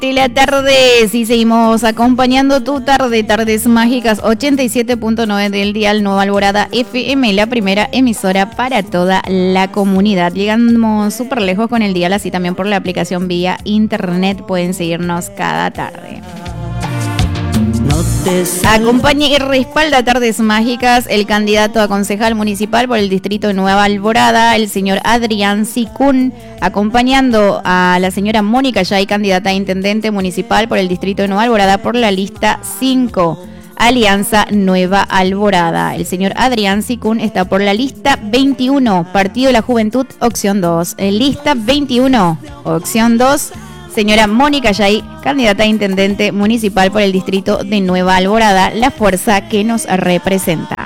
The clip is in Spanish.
De la tarde, sí, seguimos acompañando tu tarde, Tardes Mágicas 87.9 del dial Nueva Alborada FM, la primera emisora para toda la comunidad. Llegamos súper lejos con el dial, así también por la aplicación vía internet pueden seguirnos cada tarde. Acompaña y respalda Tardes Mágicas el candidato a concejal municipal por el distrito de Nueva Alborada, el señor Adrián Sicún, acompañando a la señora Mónica Yay, candidata a intendente municipal por el distrito de Nueva Alborada por la lista 5, Alianza Nueva Alborada. El señor Adrián Sicún está por la lista 21, Partido de la Juventud, opción 2. Lista 21, opción 2. Señora Mónica Yay, candidata a intendente municipal por el distrito de Nueva Alborada, la fuerza que nos representa.